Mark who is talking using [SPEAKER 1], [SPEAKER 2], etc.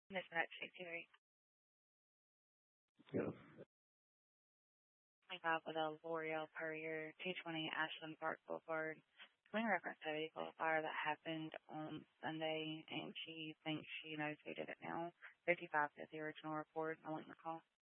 [SPEAKER 1] This is actually Terry.
[SPEAKER 2] Yeah.
[SPEAKER 1] I got with a L'Oreal Courier 220 Ashland Park Boulevard. Clean reference to a vehicle fire that happened on Sunday, and she thinks she knows who did it now. 55 is the original report. I want your call.